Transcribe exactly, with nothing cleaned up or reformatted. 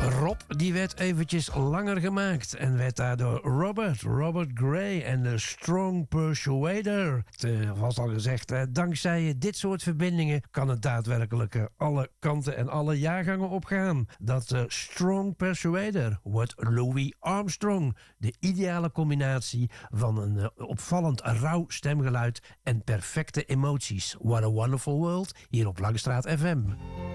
Rob die werd eventjes langer gemaakt en werd daardoor Robert, Robert Gray en de Strong Persuader. Het uh, was al gezegd, uh, dankzij dit soort verbindingen kan het daadwerkelijk uh, alle kanten en alle jaargangen opgaan. Dat uh, Strong Persuader wordt Louis Armstrong. De ideale combinatie van een uh, opvallend rauw stemgeluid en perfecte emoties. What a Wonderful World hier op Langstraat F M.